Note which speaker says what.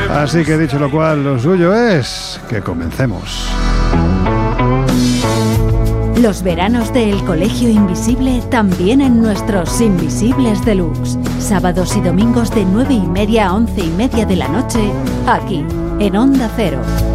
Speaker 1: Así que dicho lo cual, lo suyo es que comencemos.
Speaker 2: Los veranos del Colegio Invisible también en nuestros Invisibles Deluxe. Sábados y domingos de 9:30 a 11:30 de la noche, aquí, en Onda Cero.